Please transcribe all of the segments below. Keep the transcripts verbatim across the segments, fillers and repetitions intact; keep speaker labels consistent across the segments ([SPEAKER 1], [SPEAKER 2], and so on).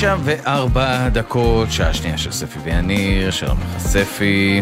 [SPEAKER 1] תשע וארבע דקות, שעה שנייה של ספי ויניר. שלום לך ספי.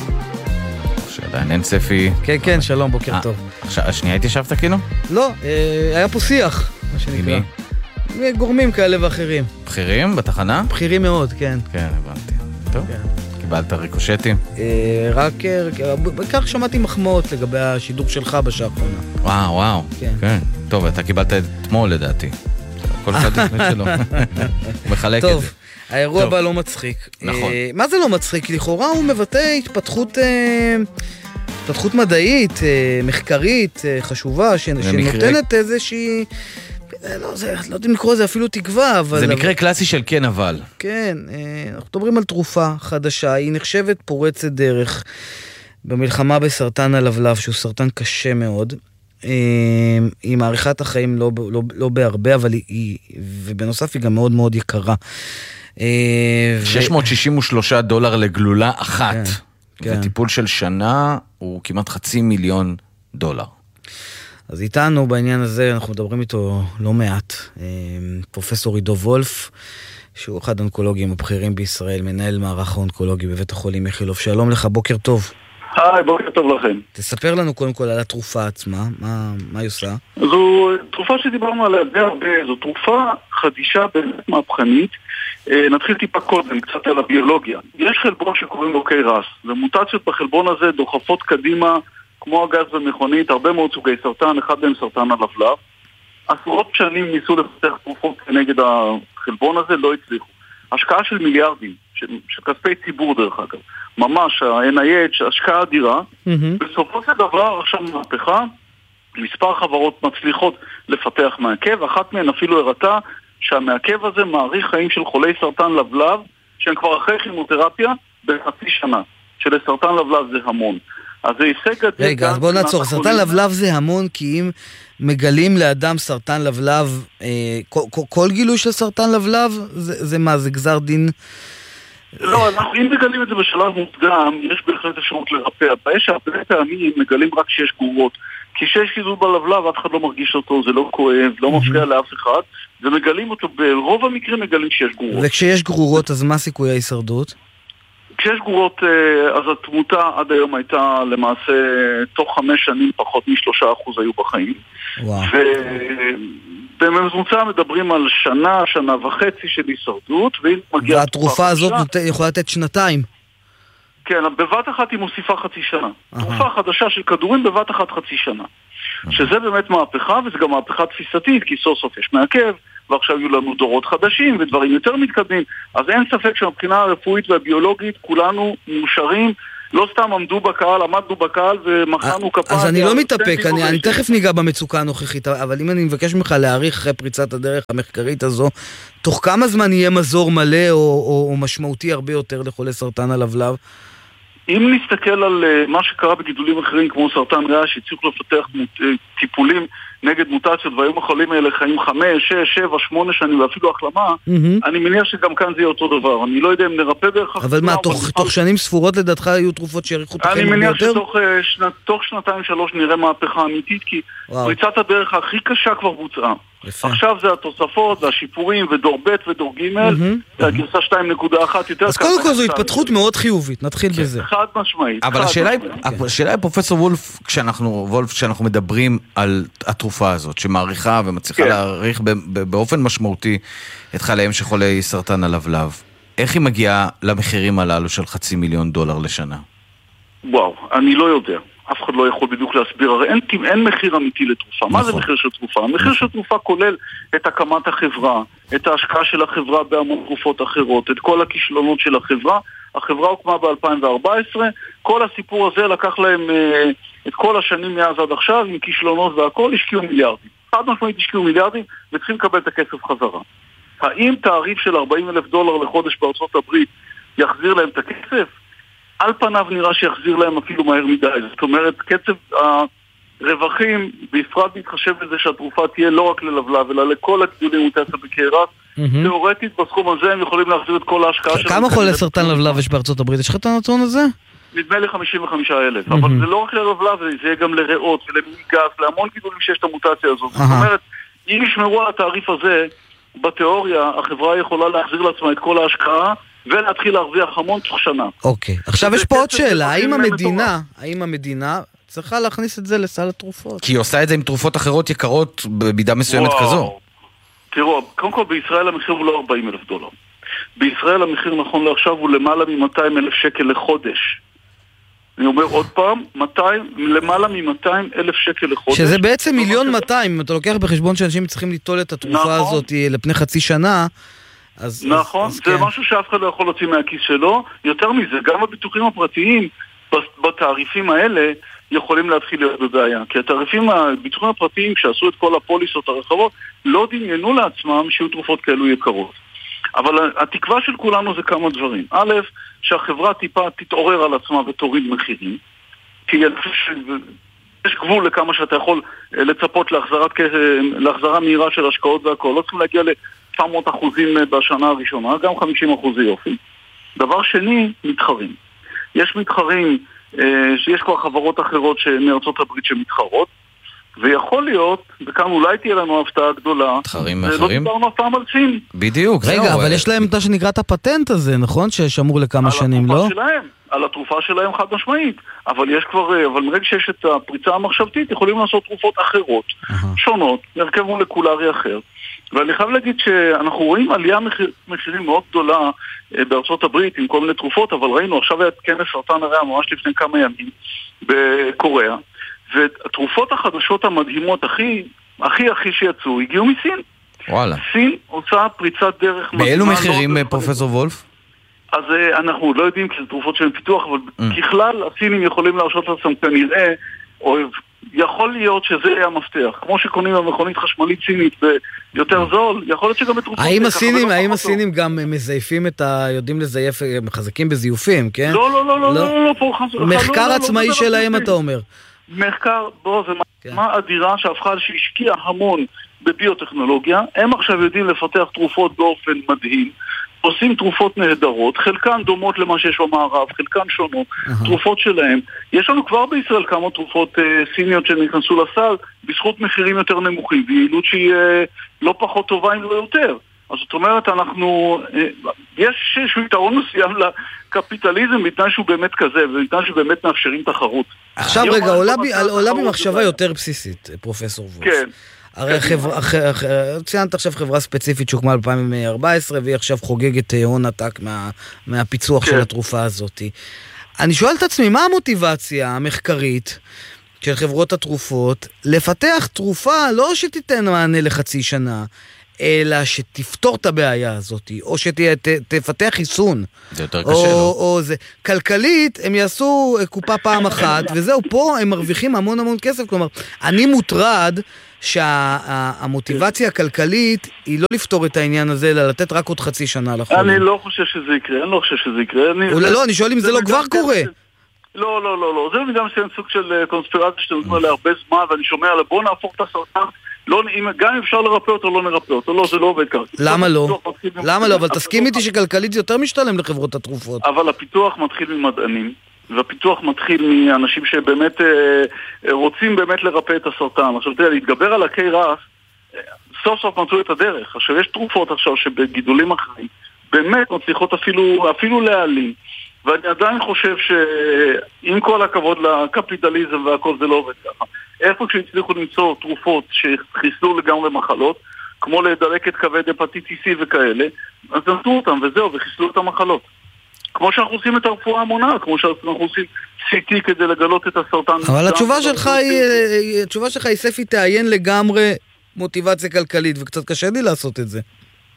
[SPEAKER 1] שעדיין אין ספי.
[SPEAKER 2] כן, כן, שלום, בוקר טוב.
[SPEAKER 1] השנייה התיישבת כאילו?
[SPEAKER 2] לא, היה פה שיח, מה שנקרא.
[SPEAKER 1] מי?
[SPEAKER 2] גורמים כאלה ואחרים.
[SPEAKER 1] בכירים בתחנה?
[SPEAKER 2] בכירים מאוד, כן.
[SPEAKER 1] כן, הבנתי. טוב. קיבלת ריקושטים?
[SPEAKER 2] רק, בעיקר שמעתי מחמאות לגבי השידור שלך בשעה האחרונה.
[SPEAKER 1] וואו, וואו. כן. טוב, אתה קיבלת אתמול לדעתי. כל אחד לפני שלו. הוא מחלק את זה.
[SPEAKER 2] טוב, האירוע הבא לא מצחיק.
[SPEAKER 1] נכון.
[SPEAKER 2] מה זה לא מצחיק? לכאורה הוא מבטא התפתחות התפתחות מדעית, מחקרית, חשובה, שנותנת איזושהי... לא, זה, לא יודעים לקרוא זה אפילו תקווה, אבל...
[SPEAKER 1] זה מקרה קלאסי של כן אבל.
[SPEAKER 2] כן, אנחנו מדברים על תרופה חדשה, היא נחשבת פורצת דרך במלחמה בסרטן הלבלב, שהוא סרטן קשה מאוד. היא מעריכת החיים לא, לא, לא בהרבה, אבל היא, ובנוסף היא גם מאוד מאוד יקרה.
[SPEAKER 1] שש מאות שישים ושלושה דולר לגלולה אחת,
[SPEAKER 2] כן,
[SPEAKER 1] וטיפול של שנה הוא כמעט חצי מיליון דולר.
[SPEAKER 2] אז איתנו בעניין הזה, אנחנו מדברים איתו לא מעט, פרופסור עידו וולף, שהוא אחד האונקולוגים הבכירים בישראל, מנהל מערך האונקולוגי בבית החולים איכילוב. שלום לך, בוקר טוב.
[SPEAKER 3] היי, בוקר טוב לכם.
[SPEAKER 2] תספר לנו קודם כל על התרופה עצמה, מה, מה היא עושה?
[SPEAKER 3] זו תרופה שדיברנו עליה די הרבה, זו תרופה חדישה באמת מהפכנית. נתחיל טיפה קודם, קצת על הביולוגיה. יש חלבון שקוראים לו קיירס, ומוטציות בחלבון הזה דוחפות קדימה, כמו הגז במכונית, הרבה מאוד סוגי סרטן, אחד מהם סרטן הלבלב. עשרות שנים ניסו לפתח תרופות כנגד החלבון הזה, לא הצליחו. השקעה של מיליארדים, של, של כספי ציבור דרך אגב, ממש, ה-אן איי אייץ', השקעה אדירה, mm-hmm. בסופו של דבר, עכשיו מהפכה, מספר חברות מצליחות לפתח מעכב, אחת מהן אפילו הראתה שהמעכב הזה מעריך חיים של חולי סרטן לבלב, שהם כבר אחרי כימותרפיה, בחצי שנה, שלסרטן לבלב זה המון. אז זה הישג אדיר.
[SPEAKER 2] רגע, אז בוא נעצור. סרטן לבלב זה המון, כי אם מגלים לאדם סרטן לבלב, אה, כל, כל גילוי של סרטן לבלב, זה, זה מה? זה גזר דין?
[SPEAKER 3] לא, אנחנו, אם מגלים את זה בשלב מוקדם, יש בהחלט אפשרות לרפא. הבעיה שהרבה פעמים מגלים רק שיש גרורות. כי שיש גידול בלבלב, אף אחד לא מרגיש אותו, זה לא כואב, לא מפריע לאף אחד, ומגלים אותו, ברוב המקרים מגלים שיש גרורות.
[SPEAKER 2] וכשיש גרורות, אז מה סיכויי ההישרדות?
[SPEAKER 3] כשיש גרורות, אז התמותה עד היום הייתה למעשה תוך חמש שנים פחות משלושה אחוז היו בחיים. וואו. ובממוצע מדברים על שנה, שנה וחצי של הישרדות,
[SPEAKER 2] והתרופה הזאת יכולה לתת שנתיים.
[SPEAKER 3] כן, בבת אחת היא מוסיפה חצי שנה. תרופה חדשה של כדורים בבת אחת חצי שנה. שזה באמת מהפכה, וזה גם מהפכה תפיסתית, כי סוף סוף יש מעכב, ועכשיו יהיו לנו דורות חדשים ודברים יותר מתקדמים. אז אין ספק שמבחינה הרפואית והביולוגית כולנו מאושרים, לא סתם עמדו בקהל, עמדנו בקהל ומחאנו כפיים.
[SPEAKER 2] אז אני לא מתאפק, אני, אני תכף ניגע במצוקה הנוכחית, אבל אם אני מבקש ממך להעריך אחרי פריצת הדרך המחקרית הזו, תוך כמה זמן יהיה מזור מלא או, או, או משמעותי הרבה יותר לחולי סרטן הלבלב?
[SPEAKER 3] אם נסתכל על מה שקרה בגידולים אחרים כמו סרטן ריאה שהצליחו לפתח טיפולים נגד מוטציות והיום החולים האלה חיים חמש, שש, שבע, שמונה שנים ואפילו החלמה, mm-hmm. אני מניח שגם כאן זה יהיה אותו דבר. אני לא יודע אם נרפא דרך החלמה.
[SPEAKER 2] אבל מה, תוך, אבל... תוך שנים ספורות לדעתך היו תרופות שיריחו את החיים
[SPEAKER 3] יותר?
[SPEAKER 2] אני מניח
[SPEAKER 3] שתוך שנה, תוך שנתיים שלוש נראה מהפכה אמיתית, כי וואו. פריצת הדרך הכי קשה כבר בוצעה. יפה. עכשיו זה התוספות והשיפורים ודור ב' ודור ג' mm-hmm. והגרסה שתיים נקודה אחת יותר.
[SPEAKER 2] אז קודם כל זו התפתחות מאוד חיובית, נתחיל
[SPEAKER 3] כן.
[SPEAKER 2] בזה.
[SPEAKER 3] חד משמעית.
[SPEAKER 1] אבל
[SPEAKER 3] חד
[SPEAKER 1] השאלה,
[SPEAKER 3] משמעית.
[SPEAKER 1] היא, השאלה היא פרופסור וולף, כשאנחנו, וולף, כשאנחנו מדברים על התרופה הזאת, שמעריכה ומצליחה כן. להעריך באופן משמעותי את חייהם של חולי סרטן הלבלב, איך היא מגיעה למחירים הללו של חצי מיליון דולר לשנה?
[SPEAKER 3] וואו, אני לא יודע. אף אחד לא יכול בדיוק להסביר, הרי אין, אין מחיר אמיתי לתרופה. נכון. מה זה מחיר של תרופה? המחיר של תרופה כולל את הקמת החברה, את ההשקעה של החברה בהמון תרופות אחרות, את כל הכישלונות של החברה. החברה הוקמה ב-אלפיים וארבע עשרה, כל הסיפור הזה לקח להם אה, את כל השנים מאז עד עכשיו, עם כישלונות והכל, השקיעו מיליארדים. עד משמעית השקיעו מיליארדים, וצריכים לקבל את הכסף חזרה. האם תעריף של ארבעים אלף דולר לחודש בארצות הברית יחזיר להם את הכסף? על פניו נראה שיחזיר להם אפילו מהר מדי. זאת אומרת, קצב הרווחים, בפרט מתחשב בזה שהתרופה תהיה לא רק ללבלב, אלא לכל הגידולים מוטציה בקיירס. תיאורטית, בסכום הזה הם יכולים להחזיר את כל ההשקעה שלהם.
[SPEAKER 2] כמה חולי סרטן לבלב יש בארצות הברית? יש לך את הנתון הזה?
[SPEAKER 3] נדמה לי חמישים וחמישה אלף. אבל זה לא רק ללבלב, זה יהיה גם לריאות ולמגף, להמון גידולים שיש את המוטציה הזאת. זאת אומרת, אם ישמרו על התעריף הזה, בתיאוריה החברה יכולה להחזיר לעצמה את כל ההשקעה ולהתחיל להרוויח המון תוך שנה.
[SPEAKER 2] אוקיי, עכשיו יש פה עוד שאלה, האם המדינה, האם המדינה צריכה להכניס את זה לסל התרופות?
[SPEAKER 1] כי היא עושה את זה עם תרופות אחרות יקרות במידה מסוימת כזו.
[SPEAKER 3] תראו, קודם כל בישראל המחיר הוא לא ארבעים אלף דולר. בישראל המחיר נכון לעכשיו הוא למעלה מ-מאתיים אלף שקל לחודש. אני אומר עוד פעם, מאתיים, למעלה מ-מאתיים אלף שקל לחודש.
[SPEAKER 2] שזה בעצם מיליון מאתיים, אם אתה לוקח בחשבון שאנשים צריכים ליטול את התרופה נכון. הזאת לפני חצי שנה, אז...
[SPEAKER 3] נכון, אז, זה כן. משהו שאף אחד לא יכול להוציא מהכיס שלו. יותר מזה, גם הביטוחים הפרטיים בתעריפים האלה יכולים להתחיל להיות בבעיה. כי התעריפים, הביטוחים הפרטיים שעשו את כל הפוליסות הרחבות, לא דמיינו לעצמם שיהיו תרופות כאלו יקרות. אבל התקווה של כולנו זה כמה דברים. א', שהחברה טיפה תתעורר על עצמה ותוריד מחירים. כי יש גבול לכמה שאתה יכול לצפות להחזרת, להחזרה מהירה של השקעות והכל. לא צריכים להגיע ל-תשע מאות אחוזים בשנה הראשונה, גם חמישים אחוז יופי. דבר שני, מתחרים. יש מתחרים, שיש כבר חברות אחרות מארצות הברית שמתחרות, ויכול להיות, וכאן אולי תהיה לנו הפתעה גדולה,
[SPEAKER 1] תחרים
[SPEAKER 3] לא
[SPEAKER 1] אחרים?
[SPEAKER 3] דיברנו אף פעם על סין.
[SPEAKER 1] בדיוק,
[SPEAKER 2] רגע, זהו, אבל יש להם את שנקרא את הפטנט הזה, נכון? ששמור לכמה שנים, לא?
[SPEAKER 3] על התרופה שלהם, על התרופה שלהם חד משמעית. אבל יש כבר, אבל מרגע שיש את הפריצה המחשבתית, יכולים לעשות תרופות אחרות, שונות, הרכב מולקולרי אחר. ואני חייב להגיד שאנחנו רואים עלייה מחיר, מחירים מאוד גדולה בארצות הברית עם כל מיני תרופות, אבל ראינו, עכשיו היה כנס סרטן הריאה ממש לפני כמה ימים בקוריאה, והתרופות החדשות המדהימות הכי, הכי הכי שיצאו, הגיעו מסין.
[SPEAKER 1] וואלה.
[SPEAKER 3] סין עושה פריצת דרך מדהימה.
[SPEAKER 1] באילו מחירים, פרופסור וולף?
[SPEAKER 3] אז אנחנו לא יודעים כי זה תרופות של פיתוח, אבל ככלל הסינים יכולים להרשות לעצמם כנראה, או יכול להיות שזה יהיה המפתח. כמו שקונים במכונית חשמלית סינית ביותר זול, יכול להיות שגם בתרופות...
[SPEAKER 2] האם הסינים, האם הסינים גם מזייפים את ה... יודעים לזייף, מחזקים בזיופים, כן?
[SPEAKER 3] לא, לא, לא, לא, לא, לא, פה חס...
[SPEAKER 2] מחקר עצמאי שלהם, אתה אומר.
[SPEAKER 3] מחקר, בוא, זה מה אדירה שהפכה שהשקיע המון בביוטכנולוגיה, הם עכשיו יודעים לפתח תרופות באופן מדהים, עושים תרופות נהדרות, חלקן דומות למה שיש במערב, חלקן שונות, תרופות שלהם. יש לנו כבר בישראל כמה תרופות סיניות שנכנסו לסל, בזכות מחירים יותר נמוכים, ויעילות שהיא לא פחות טובה אם לא יותר. אז זאת אומרת, אנחנו, יש איזשהו יתרון מסוים לקפיטליזם, בתנאי שהוא באמת כזה, ובתנאי שהוא באמת מאפשרים תחרות.
[SPEAKER 2] עכשיו רגע, עולה בי מחשבה יותר בסיסית, פרופסור וולף.
[SPEAKER 3] כן.
[SPEAKER 2] הרי ציינת עכשיו חברה ספציפית שהוקמה ב-אלפיים וארבע עשרה, והיא עכשיו חוגגת הון עתק מהפיצוח של התרופה הזאת. אני שואל את עצמי, מה המוטיבציה המחקרית של חברות התרופות לפתח תרופה לא שתיתן מענה לחצי שנה, אלא שתפתור את הבעיה הזאת, או שתפתח חיסון.
[SPEAKER 1] זה יותר קשה, לא?
[SPEAKER 2] או זה. כלכלית, הם יעשו קופה פעם אחת, וזהו, פה הם מרוויחים המון המון כסף. כלומר, אני מוטרד שהמוטיבציה הכלכלית היא לא לפתור את העניין הזה, אלא לתת רק עוד חצי שנה לחולים.
[SPEAKER 3] אני לא חושב שזה יקרה, אני לא חושב שזה יקרה.
[SPEAKER 2] לא, אני שואל אם זה לא כבר קורה.
[SPEAKER 3] לא, לא, לא, לא. זה גם סוג של קונספירציה שאתם נותנים עליה הרבה זמן, ואני שומע עליה, בוא נהפוך את הסרטן. לא, גם אם אפשר לרפא אותו, לא נרפא אותו. לא, זה לא עובד ככה.
[SPEAKER 2] למה לא? למה לא? אבל תסכים איתי שכלכלית זה יותר משתלם לחברות התרופות.
[SPEAKER 3] אבל הפיתוח מתחיל ממדענים, והפיתוח מתחיל מאנשים שבאמת רוצים באמת לרפא את הסרטן. עכשיו, תראה, להתגבר על הקי רס, סוף סוף מצאו את הדרך. עכשיו, יש תרופות עכשיו שבגידולים אחרים באמת מצליחות אפילו, אפילו להעלים. ואני עדיין חושב שעם כל הכבוד לקפיטליזם והכל זה לא עובד ככה. איפה כשהצליחו למצוא תרופות שחיסלו לגמרי מחלות, כמו לדלקת כבד, הפטיטיס סי וכאלה, אז נתנו אותם וזהו, וחיסלו את המחלות. כמו שאנחנו עושים את הרפואה המונעת, כמו שאנחנו עושים סי טי כדי לגלות את הסרטן.
[SPEAKER 2] אבל התשובה שלך היא, התשובה שלך היא ספי תעיין לגמרי מוטיבציה כלכלית, וקצת קשה לי לעשות את זה.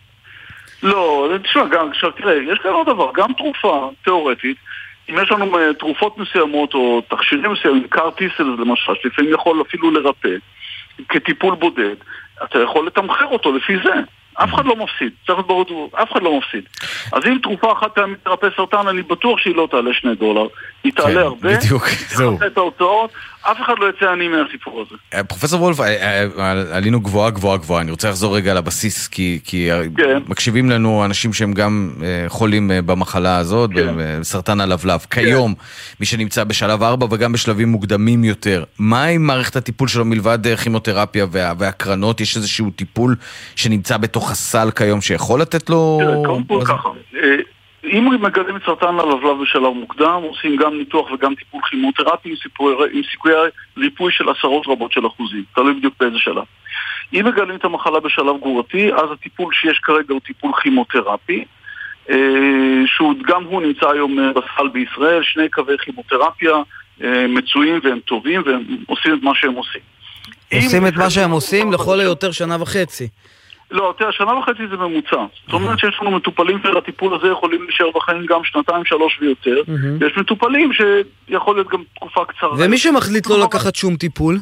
[SPEAKER 3] לא, תשמע, גם, עכשיו תראה, יש כאן עוד דבר, גם תרופה תיאורטית, אם יש לנו תרופות מסוימות או תכשירים מסוימים, קאר טיסל למשל, שלפעמים יכול אפילו לרפא, כטיפול בודד, אתה יכול לתמחר אותו לפי זה. אף אחד לא מפסיד, צריך לברור, אף אחד לא מפסיד. אז אם תרופה אחת פעמים תרפא סרטן, אני בטוח שהיא לא תעלה שני דולר, היא תעלה הרבה,
[SPEAKER 1] בדיוק, זהו.
[SPEAKER 3] את ההוצאות, אף אחד לא יצא עני מהסיפור הזה.
[SPEAKER 1] פרופסור וולף, עלינו גבוהה גבוהה גבוהה, אני רוצה לחזור רגע לבסיס, כי, כי כן. מקשיבים לנו אנשים שהם גם חולים במחלה הזאת, כן. בסרטן הלבלב. כן. כיום, מי שנמצא בשלב ארבע וגם בשלבים מוקדמים יותר, מה עם מערכת הטיפול שלו מלבד כימותרפיה וה, והקרנות? יש איזשהו טיפול שנמצא בתוך הסל כיום שיכול לתת לו...
[SPEAKER 3] קודם כל ככה. אם מגלים את סרטן הלבלב בשלב מוקדם, עושים גם ניתוח וגם טיפול כימותרפי עם סיכויי, עם סיכויי ריפוי של עשרות רבות של אחוזים. תלוי בדיוק באיזה שלב. אם מגלים את המחלה בשלב גרורתי, אז הטיפול שיש כרגע הוא טיפול כימותרפי, שהוא גם הוא נמצא היום בסל בישראל, שני קווי כימותרפיה מצויים והם טובים והם עושים את מה שהם עושים.
[SPEAKER 2] עושים את מה שהם עושים לכל היותר שנה וחצי.
[SPEAKER 3] לא, תראה, שנה וחצי זה ממוצע. זאת אומרת שיש לנו מטופלים של הטיפול הזה יכולים להישאר בחיים גם שנתיים, שלוש ויותר. ויש מטופלים שיכול להיות גם תקופה קצרה.
[SPEAKER 2] ומי שמחליט לא לקחת שום טיפול?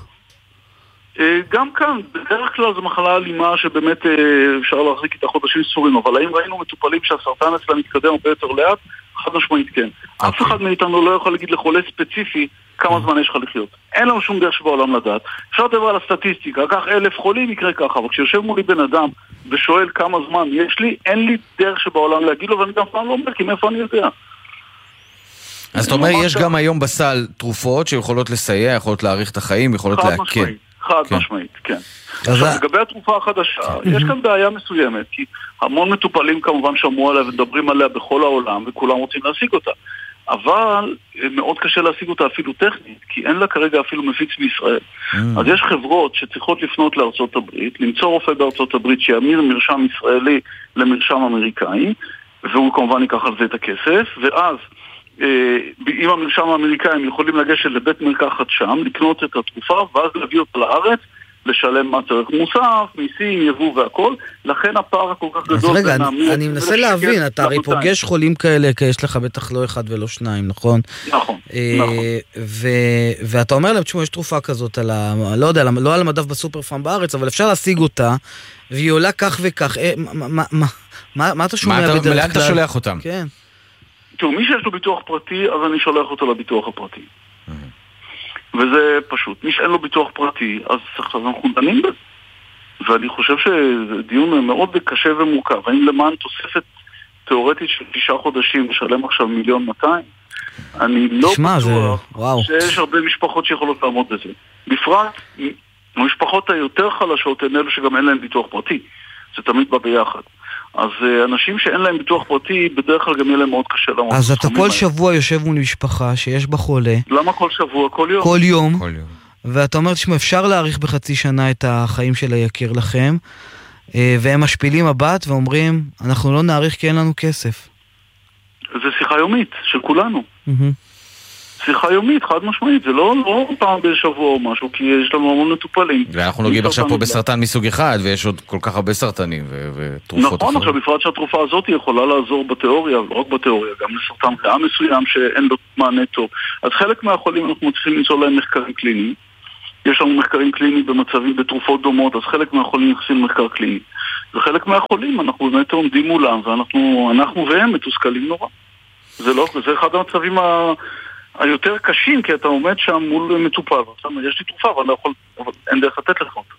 [SPEAKER 3] גם כאן, בדרך כלל זו מחלה אלימה שבאמת אפשר להחזיק איתה חודשים ספורים, אבל האם ראינו מטופלים שהסרטן אצלם מתקדם הרבה יותר לאט? חד משמעית כן. אף אחד מאיתנו לא יכול להגיד לחולה ספציפי כמה זמן יש לך לחיות. אין לנו שום דרך שבעולם לדעת. אפשר לדבר על הסטטיסטיקה, כך אלף חולים יקרה ככה, אבל כשיושב מולי בן אדם ושואל כמה זמן יש לי, אין לי דרך שבעולם להגיד לו, ואני גם פעם לא אומר, כי מאיפה אני יודע.
[SPEAKER 1] אז אתה אומר, יש גם היום בסל תרופות שיכולות לסייע, יכולות להאריך את החיים, יכולות להקל.
[SPEAKER 3] חד משמעית, כן. עכשיו, לגבי התרופה החדשה, יש כאן בעיה מסוימת, כי המון מטופלים כמובן שמעו עליה ודברים עליה בכל העולם, וכולם רוצים להשיג אותה. אבל מאוד קשה להשיג אותה אפילו טכנית, כי אין לה כרגע אפילו מפיץ בישראל. אז יש חברות שצריכות לפנות לארצות הברית, למצוא רופא בארצות הברית שימיר מרשם ישראלי למרשם אמריקאי, והוא כמובן ייקח על זה את הכסף, ואז עם המרשם האמריקאי הם יכולים לגשת לבית מרקחת שם, לקנות את התרופה, ואז להביא אותה לארץ, לשלם מס ערך מוסף, מיסים, יבוא והכל, לכן הפער הכל כך גדול.
[SPEAKER 2] אז רגע, אני, אני מנסה להבין, אתה הרי פוגש חולים כאלה, כי יש לך בטח לא אחד ולא שניים, נכון?
[SPEAKER 3] נכון,
[SPEAKER 2] אה,
[SPEAKER 3] נכון.
[SPEAKER 2] ו- ואתה אומר להם, תשמעו, יש תרופה כזאת, על ה- לא יודע, לא על המדף בסופר פארם בארץ, אבל אפשר להשיג אותה, והיא עולה כך וכך. אה, מה, מה, מה, מה, מה אתה שומע
[SPEAKER 1] מה
[SPEAKER 2] בדרך
[SPEAKER 1] כלל? לאן
[SPEAKER 2] כלל?
[SPEAKER 1] אתה שולח אותם?
[SPEAKER 2] כן.
[SPEAKER 3] תראו, מי שיש לו ביטוח פרטי, אז אני שולח אותו לביטוח הפרטי. וזה פשוט. מי שאין לו ביטוח פרטי, אז אנחנו דנים בזה. ואני חושב שזה דיון מאוד קשה ומורכב. האם למען תוספת תיאורטית של תשעה חודשים לשלם עכשיו מיליון מאתיים? אני לא בטוח שיש הרבה משפחות שיכולות לעמוד בזה. בפרט, המשפחות היותר חלשות הן אלו שגם אין להן ביטוח פרטי. זה תמיד בא ביחד. אז אנשים שאין להם ביטוח פרטי, בדרך כלל גם יהיה להם מאוד קשה לעמוד.
[SPEAKER 2] אז אתה כל שבוע יושב מול משפחה שיש בה חולה.
[SPEAKER 3] למה כל שבוע? כל יום.
[SPEAKER 2] כל יום.
[SPEAKER 1] כל יום.
[SPEAKER 2] ואתה אומר, תשמע, אפשר להאריך בחצי שנה את החיים של היקיר לכם, והם משפילים מבט ואומרים, אנחנו לא נאריך כי אין לנו כסף.
[SPEAKER 3] זה שיחה יומית של כולנו. שיחה יומית, חד משמעית, זה לא, לא פעם בשבוע או משהו, כי יש לנו המון מטופלים.
[SPEAKER 1] ואנחנו נוגעים עכשיו פה בסרטן מסוג אחד, ויש עוד כל כך הרבה סרטנים ותרופות אחרות.
[SPEAKER 3] נכון, עכשיו בפרט שהתרופה הזאת יכולה לעזור בתיאוריה, לא רק בתיאוריה, גם לסרטן ריאה מסוים שאין לו מענה טוב. אז חלק מהחולים אנחנו צריכים למצוא להם מחקרים קליניים. יש לנו מחקרים קליניים במצבים בתרופות דומות, אז חלק מהחולים נכנסים למחקר קליני. וחלק מהחולים אנחנו באמת עומדים מולם, ואנחנו אנחנו והם מתוסכלים נורא. זה לא, זה אחד המצבים ה... היותר קשים, כי אתה עומד שם מול מטופל, יש לי תרופה, אבל, לא יכול, אבל אין דרך לתת לך אותה.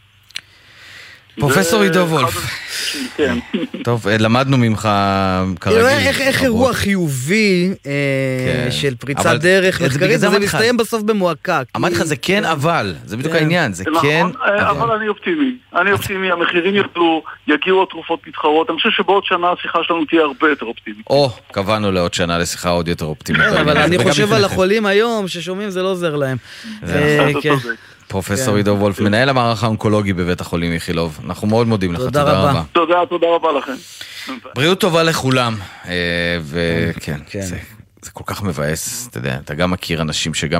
[SPEAKER 1] פרופסור עידו וולף.
[SPEAKER 3] כן.
[SPEAKER 1] טוב, למדנו ממך כרגיל.
[SPEAKER 2] איך אירוע חיובי של פריצת דרך מחקרית, זה מסתיים בסוף במועקה.
[SPEAKER 1] אמרתי לך, זה כן אבל, זה בדיוק העניין, זה כן
[SPEAKER 3] אבל אני אופטימי. אני אופטימי, המחירים ירדו, יגיעו התרופות מתחרות, אני חושב שבעוד שנה השיחה שלנו תהיה הרבה יותר אופטימית.
[SPEAKER 1] או, קבענו לעוד שנה לשיחה עוד יותר אופטימית.
[SPEAKER 2] אבל אני חושב על החולים היום, ששומעים זה לא עוזר להם.
[SPEAKER 1] פרופסור עידו וולף, מנהל המערך האונקולוגי בבית החולים איכילוב. אנחנו מאוד מודים לך, תודה רבה.
[SPEAKER 3] תודה, תודה רבה לכם.
[SPEAKER 1] בריאות טובה לכולם, וכן, זה כל כך מבאס, אתה יודע, אתה גם מכיר אנשים שגם